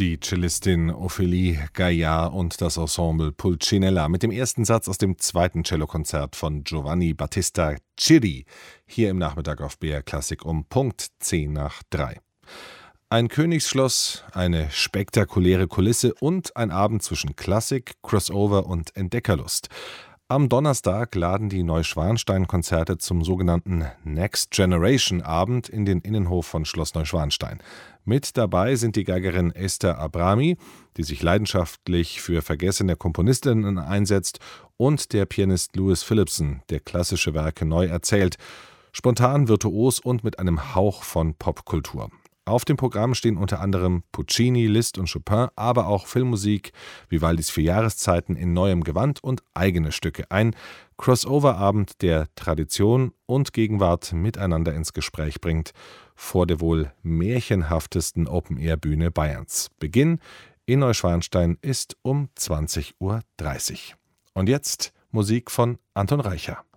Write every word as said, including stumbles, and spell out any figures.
Die Cellistin Ophélie Gaillard und das Ensemble Pulcinella mit dem ersten Satz aus dem zweiten Cellokonzert von Giovanni Battista Chiri, hier im Nachmittag auf B R Klassik um Punkt zehn nach drei. Ein Königsschloss, eine spektakuläre Kulisse und ein Abend zwischen Klassik, Crossover und Entdeckerlust. Am Donnerstag laden die Neuschwanstein-Konzerte zum sogenannten Next Generation Abend in den Innenhof von Schloss Neuschwanstein. Mit dabei sind die Geigerin Esther Abrami, die sich leidenschaftlich für vergessene Komponistinnen einsetzt, und der Pianist Louis Phillipson, der klassische Werke neu erzählt, spontan, virtuos und mit einem Hauch von Popkultur. Auf dem Programm stehen unter anderem Puccini, Liszt und Chopin, aber auch Filmmusik, Vivaldis Vier Jahreszeiten in neuem Gewand und eigene Stücke. Ein Crossover-Abend, der Tradition und Gegenwart miteinander ins Gespräch bringt, vor der wohl märchenhaftesten Open-Air-Bühne Bayerns. Beginn in Neuschwanstein ist um zwanzig Uhr dreißig. Und jetzt Musik von Anton Reicher.